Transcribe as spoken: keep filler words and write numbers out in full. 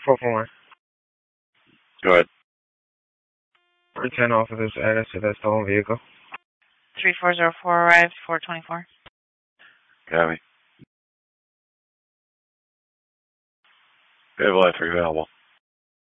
four four one. Go ahead. Return officers address to that stolen vehicle. three four zero four arrived, four twenty-four. Got me. Vehicle life available.